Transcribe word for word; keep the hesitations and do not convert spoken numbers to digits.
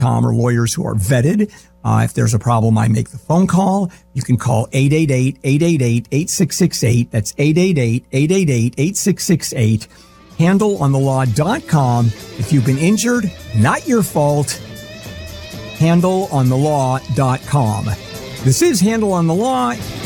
or lawyers who are vetted. Uh, if there's a problem, I make the phone call. You can call eight eight eight, eight eight eight, eight six six eight. That's eight eight eight, eight eight eight, eight six six eight. handle on the law dot com. If you've been injured, not your fault. handle on the law dot com. This is Handle on the Law.